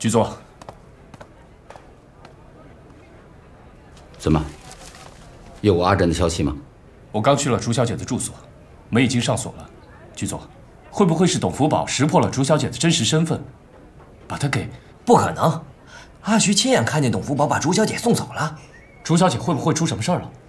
局座， 怎么？有阿珍的消息吗？ 我刚去了朱小姐的住所，门已经上锁了。局座，会不会是董福宝识破了朱小姐的真实身份，把她给…… 不可能，阿徐亲眼看见董福宝把朱小姐送走了。 朱小姐会不会出什么事儿了？